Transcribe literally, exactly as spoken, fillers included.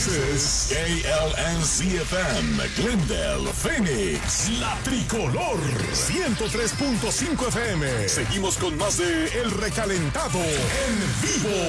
This is K L N C F M, Glendale, Phoenix, La Tricolor, ciento tres punto cinco F M. Seguimos con más de El Recalentado en vivo.